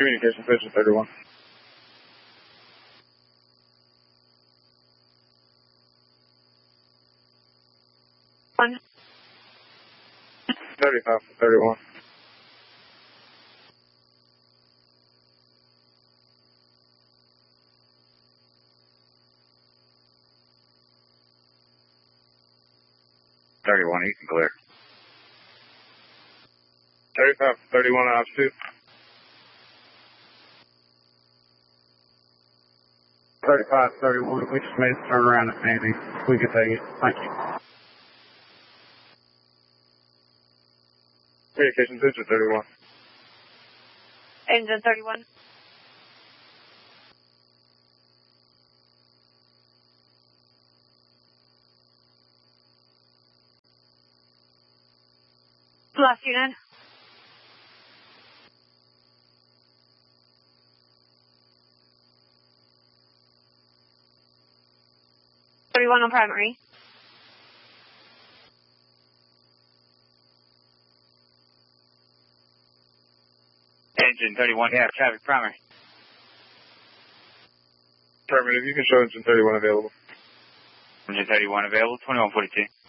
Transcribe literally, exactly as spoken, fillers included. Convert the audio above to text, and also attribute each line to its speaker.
Speaker 1: Communications, Engine thirty-one.
Speaker 2: One.
Speaker 1: thirty-five for thirty-one.
Speaker 3: thirty-one, you can clear.
Speaker 1: thirty-five for thirty-one, ops two.
Speaker 4: thirty-five, thirty-one, we just made a turnaround at Sandy. We can take it. Thank you.
Speaker 1: Communications, Engine thirty-one.
Speaker 2: Engine thirty-one. Last unit. thirty-one on primary.
Speaker 3: Engine thirty-one, yeah, traffic primary.
Speaker 1: Affirmative, you can show Engine thirty-one available.
Speaker 3: Engine thirty-one available, twenty-one forty-two.